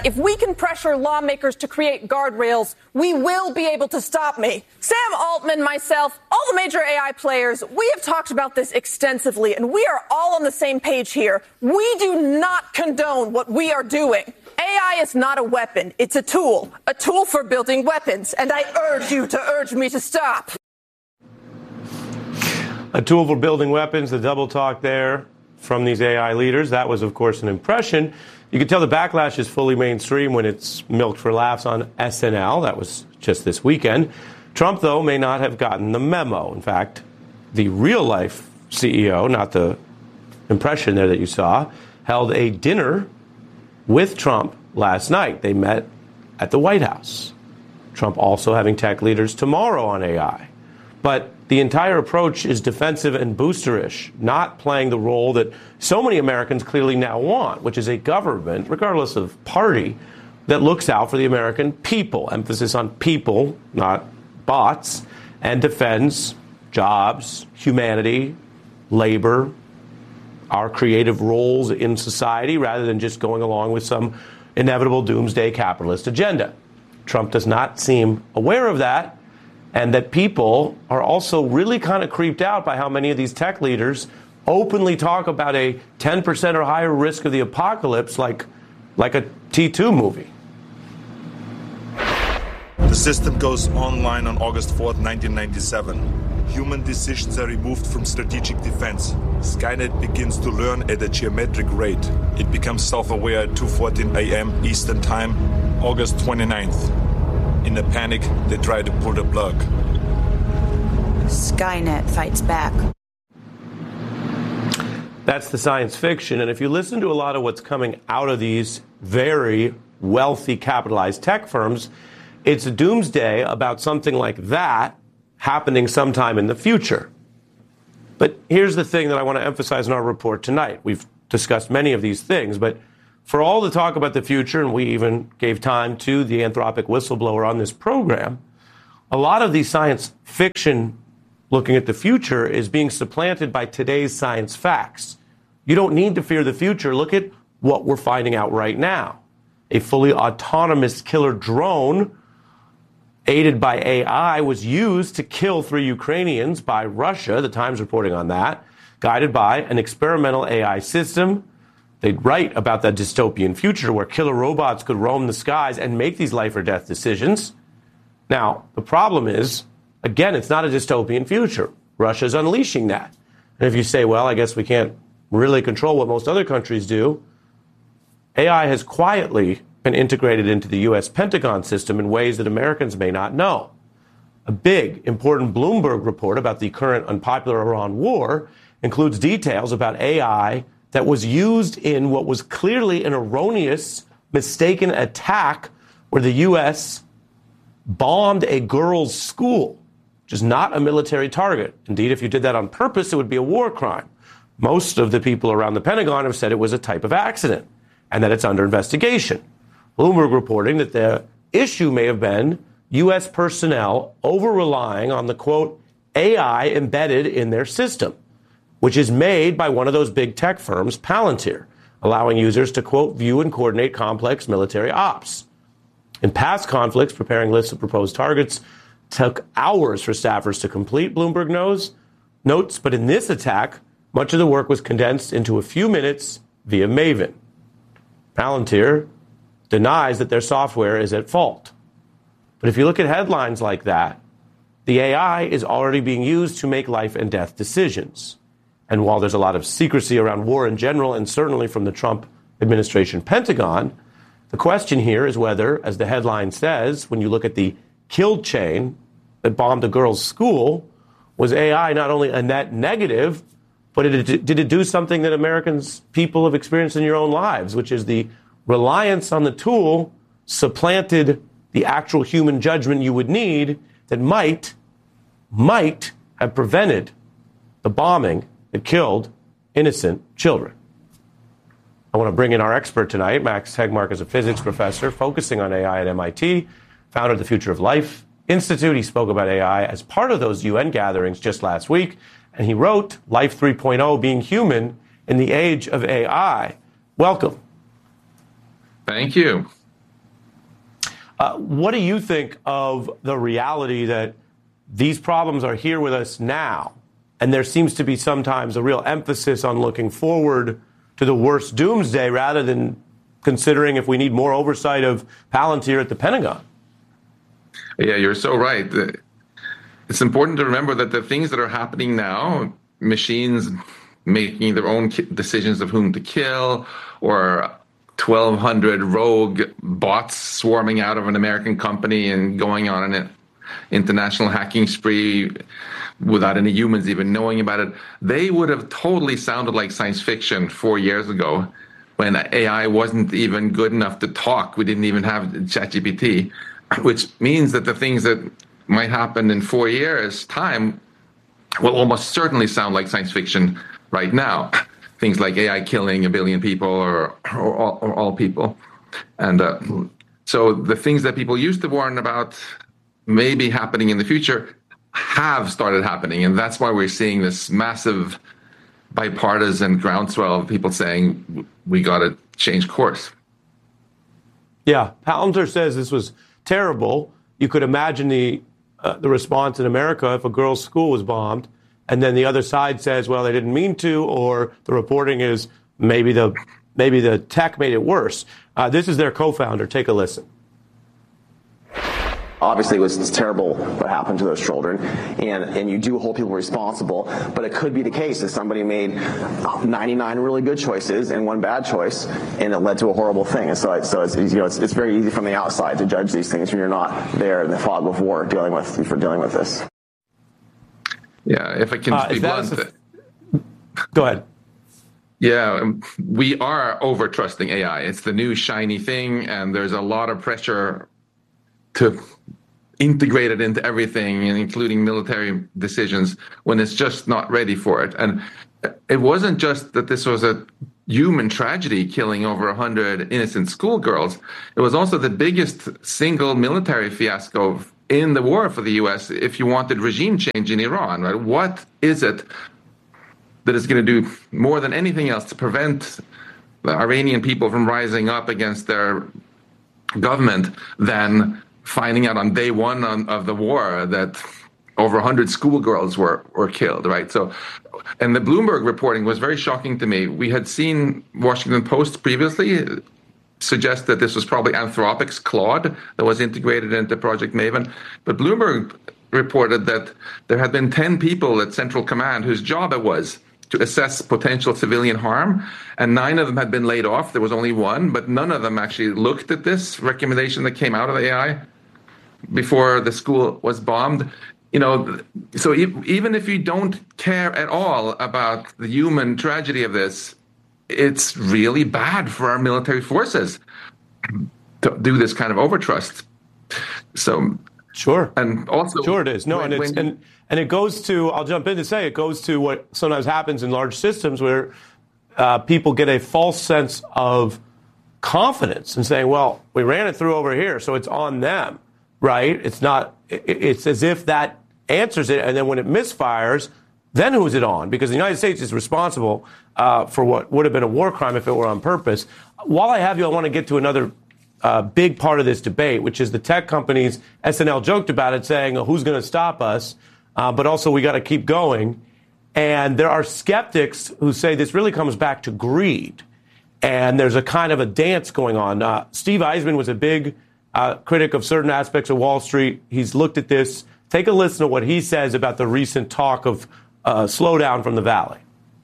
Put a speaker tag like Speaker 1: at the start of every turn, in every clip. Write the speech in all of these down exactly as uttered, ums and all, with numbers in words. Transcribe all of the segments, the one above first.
Speaker 1: But if we can pressure lawmakers to create guardrails, we will be able to stop me. Sam Altman, myself, all the major A I players, we have talked about this extensively, and we are all on the same page here. We do not condone what we are doing. A I is not a weapon. It's a tool, a tool for building weapons. And I urge you to urge me to stop.
Speaker 2: A tool for building weapons, the double talk there from these A I leaders. That was, of course, an impression. You can tell the backlash is fully mainstream when it's milked for laughs on S N L. That was just this weekend. Trump, though, may not have gotten the memo. In fact, the real-life C E O, not the impression there that you saw, held a dinner with Trump last night. They met at the White House. Trump also having tech leaders tomorrow on A I. But the entire approach is defensive and boosterish, not playing the role that so many Americans clearly now want, which is a government, regardless of party, that looks out for the American people. Emphasis on people, not bots, and defends jobs, humanity, labor, our creative roles in society, rather than just going along with some inevitable doomsday capitalist agenda. Trump does not seem aware of that, and that people are also really kind of creeped out by how many of these tech leaders openly talk about a ten percent or higher risk of the apocalypse like, like a T two movie.
Speaker 3: The system goes online on August fourth, nineteen ninety-seven. Human decisions are removed from strategic defense. Skynet begins to learn at a geometric rate. It becomes self-aware at two fourteen a.m. Eastern Time, August twenty-ninth. In a panic, they try to pull the plug.
Speaker 4: Skynet fights back.
Speaker 2: That's the science fiction. And if you listen to a lot of what's coming out of these very wealthy, capitalized tech firms, it's a doomsday about something like that happening sometime in the future. But here's the thing that I want to emphasize in our report tonight. We've discussed many of these things, but for all the talk about the future, and we even gave time to the Anthropic whistleblower on this program, a lot of the science fiction looking at the future is being supplanted by today's science facts. You don't need to fear the future. Look at what we're finding out right now. A fully autonomous killer drone aided by A I was used to kill three Ukrainians by Russia. The Times reporting on that, guided by an experimental A I system. They'd write about that dystopian future where killer robots could roam the skies and make these life or death decisions. Now, the problem is, again, it's not a dystopian future. Russia's unleashing that. And if you say, well, I guess we can't really control what most other countries do, A I has quietly been integrated into the U S Pentagon system in ways that Americans may not know. A big, important Bloomberg report about the current unpopular Iran war includes details about A I that was used in what was clearly an erroneous, mistaken attack where the U S bombed a girls' school, which is not a military target. Indeed, if you did that on purpose, it would be a war crime. Most of the people around the Pentagon have said it was a type of accident and that it's under investigation. Bloomberg reporting that the issue may have been U S personnel over-relying on the, quote, A I embedded in their system, which is made by one of those big tech firms, Palantir, allowing users to, quote, view and coordinate complex military ops. In past conflicts, preparing lists of proposed targets took hours for staffers to complete, Bloomberg knows, notes, but in this attack, much of the work was condensed into a few minutes via Maven. Palantir denies that their software is at fault. But if you look at headlines like that, the A I is already being used to make life and death decisions. And while there's a lot of secrecy around war in general, and certainly from the Trump administration Pentagon, the question here is whether, as the headline says, when you look at the kill chain that bombed a girls' school, was A I not only a net negative, but it, did it do something that Americans, people have experienced in your own lives, which is the reliance on the tool supplanted the actual human judgment you would need that might, might have prevented the bombing that killed innocent children. I want to bring in our expert tonight. Max Tegmark is a physics professor focusing on A I at M I T, founder of the Future of Life Institute. He spoke about A I as part of those U N gatherings just last week, and he wrote Life three point oh, Being Human in the Age of A I. Welcome.
Speaker 5: Thank you.
Speaker 2: Uh, what do you think of the reality that these problems are here with us now, and there seems to be sometimes a real emphasis on looking forward to the worst doomsday rather than considering if we need more oversight of Palantir at the Pentagon?
Speaker 4: Yeah, you're so right. It's important to remember that the things that are happening now, machines making their own decisions of whom to kill, or twelve hundred rogue bots swarming out of an American company and going on an international hacking spree without any humans even knowing about it, they would have totally sounded like science fiction four years ago when A I wasn't even good enough to talk. We didn't even have ChatGPT, which means that the things that might happen in four years' time will almost certainly sound like science fiction right now. Things like A I killing a billion people or, or, all, or all people. And uh, so the things that people used to warn about may be happening in the future have started happening. And that's why we're seeing this massive bipartisan groundswell of people saying we got to change course.
Speaker 2: Yeah, Palantir says this was terrible. You could imagine the uh, the response in America if a girl's school was bombed, and then the other side says, well, they didn't mean to, or the reporting is maybe the maybe the tech made it worse. Uh, this is their co-founder. Take a listen.
Speaker 5: Obviously, it was terrible what happened to those children, and, and you do hold people responsible, but it could be the case that somebody made ninety-nine really good choices and one bad choice, and it led to a horrible thing. And so, it, so it's, you know, it's, it's very easy from the outside to judge these things when you're not there in the fog of war dealing with for dealing with this.
Speaker 4: Yeah, if I can uh, be blunt.
Speaker 2: A... Go ahead.
Speaker 4: Yeah, we are over trusting A I. It's the new shiny thing, and there's a lot of pressure to integrate it into everything, including military decisions, when it's just not ready for it. And it wasn't just that this was a human tragedy killing over one hundred innocent schoolgirls. It was also the biggest single military fiasco in the war for the U S if you wanted regime change in Iran, right? What is it that is going to do more than anything else to prevent the Iranian people from rising up against their government than finding out on day one on, of the war that over one hundred schoolgirls were, were killed, right? So, and the Bloomberg reporting was very shocking to me. We had seen Washington Post previously suggest that this was probably Anthropic's Claude that was integrated into Project Maven. But Bloomberg reported that there had been ten people at Central Command whose job it was to assess potential civilian harm, and nine of them had been laid off. There was only one, but none of them actually looked at this recommendation that came out of the A I before the school was bombed. You know, so even if you don't care at all about the human tragedy of this, it's really bad for our military forces to do this kind of overtrust. So
Speaker 2: sure,
Speaker 4: and also
Speaker 2: sure it is. No,
Speaker 4: when,
Speaker 2: and it's and and it goes to, I'll jump in to say, it goes to what sometimes happens in large systems where uh, people get a false sense of confidence and saying, well, we ran it through over here, so it's on them. Right? It's not, it's as if that answers it. And then when it misfires, then who's it on? Because the United States is responsible uh, for what would have been a war crime if it were on purpose. While I have you, I want to get to another uh, big part of this debate, which is the tech companies. S N L joked about it, saying, oh, who's going to stop us? Uh, but also we got to keep going. And there are skeptics who say this really comes back to greed. And there's a kind of a dance going on. Uh, Steve Eisman was a big Uh, critic of certain aspects of Wall Street. He's looked at this. Take a listen to what he says about the recent talk of uh, slowdown from the Valley.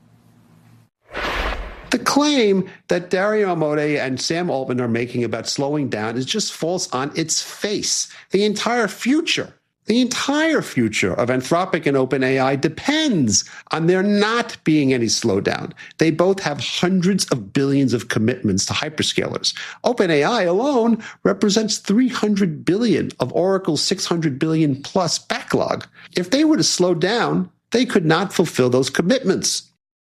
Speaker 6: The claim that Dario Amodei and Sam Altman are making about slowing down is just false on its face. The entire future, the entire future of Anthropic and OpenAI depends on there not being any slowdown. They both have hundreds of billions of commitments to hyperscalers. OpenAI alone represents three hundred billion of Oracle's six hundred billion plus backlog. If they were to slow down, they could not fulfill those commitments.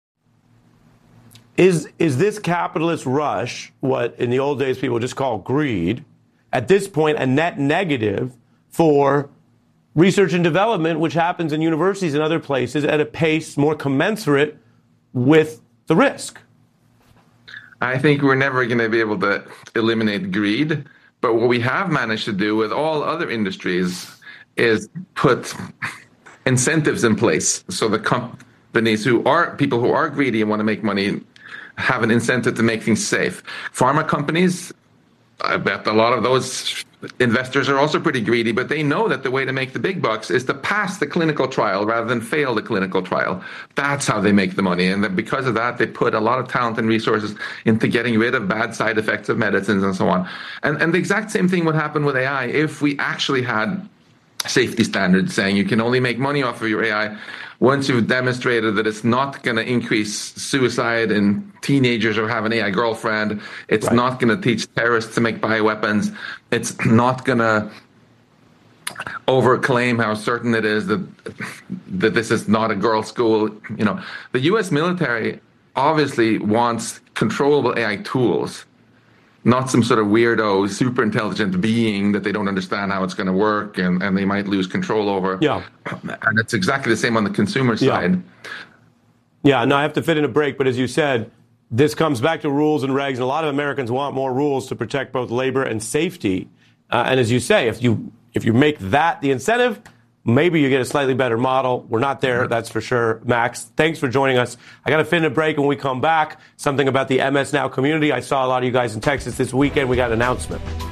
Speaker 2: Is is this capitalist rush, what in the old days people just call greed, at this point a net negative for research and development, which happens in universities and other places at a pace more commensurate with the risk?
Speaker 4: I think we're never going to be able to eliminate greed, But what we have managed to do with all other industries is put incentives in place. So the companies who are, people who are greedy and want to make money have an incentive to make things safe. Pharma companies, I bet a lot of those investors are also pretty greedy, but they know that the way to make the big bucks is to pass the clinical trial rather than fail the clinical trial. That's how they make the money. And that because of that, they put a lot of talent and resources into getting rid of bad side effects of medicines and so on. And, and the exact same thing would happen with A I if we actually had safety standards saying you can only make money off of your A I once you've demonstrated that it's not going to increase suicide in teenagers or have an A I girlfriend. It's right. not going to teach terrorists to make bioweapons. It's not going to overclaim how certain it is that that this is not a girls' school. You know, the U S military obviously wants controllable A I tools, not some sort of weirdo, super intelligent being that they don't understand how it's going to work and, and they might lose control over.
Speaker 2: Yeah.
Speaker 4: And it's exactly the same on the consumer side.
Speaker 2: Yeah, yeah no, I have to fit in a break, but as you said, this comes back to rules and regs, and a lot of Americans want more rules to protect both labor and safety. Uh, and as you say, if you if you make that the incentive, maybe you get a slightly better model. We're not there, that's for sure. Max, thanks for joining us. I got to fit in a break. When we come back, something about the M S Now community. I saw a lot of you guys in Texas this weekend. We got an announcement.